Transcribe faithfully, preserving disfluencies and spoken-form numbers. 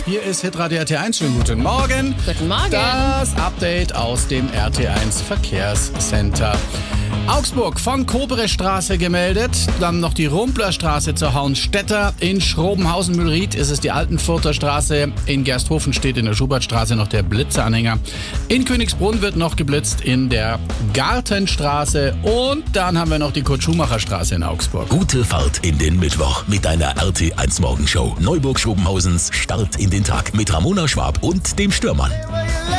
Hier ist Hitradio R T eins. Schönen guten Morgen. Guten Morgen. Das Update aus dem R T eins Verkehrscenter. Augsburg von Koberestraße gemeldet, dann noch die Rumplerstraße zur Hauenstetter. In Schrobenhausen-Mühlried ist es die Altenfurter Straße. In Gersthofen steht in der Schubertstraße noch der Blitzeranhänger. In Königsbrunn wird noch geblitzt in der Gartenstraße. Und dann haben wir noch die Kurt-Schumacher-Straße in Augsburg. Gute Fahrt in den Mittwoch mit deiner R T eins Morgenshow. Neuburg-Schobenhausens Start in den Tag mit Ramona Schwab und dem Stürmann.